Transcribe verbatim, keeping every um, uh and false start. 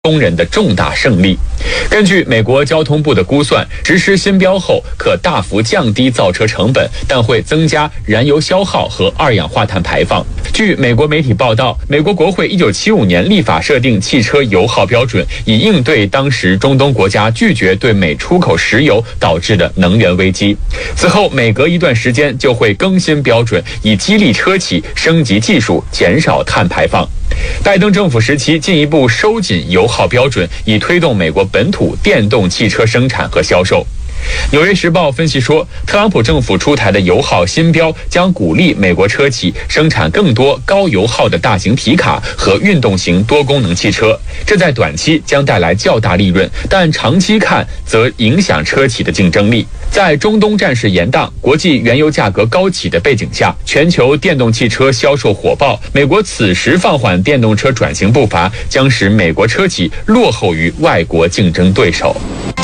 工人的重大胜利。根据美国交通部的估算，实施新标后可大幅降低造车成本，但会增加燃油消耗和二氧化碳排放。据美国媒体报道，美国国会一九七五年立法设定汽车油耗标准，以应对当时中东国家拒绝对美出口石油导致的能源危机。此后每隔一段时间就会更新标准，以激励车企升级技术，减少碳排放。拜登政府时期进一步收紧油耗标准，以推动美国本土电动汽车生产和销售。纽约时报分析说，特朗普政府出台的油耗新标将鼓励美国车企生产更多高油耗的大型皮卡和运动型多功能汽车，这在短期将带来较大利润，但长期看则影响车企的竞争力。在中东战事延宕、国际原油价格高企的背景下，全球电动汽车销售火爆，美国此时放缓电动车转型步伐，将使美国车企落后于外国竞争对手。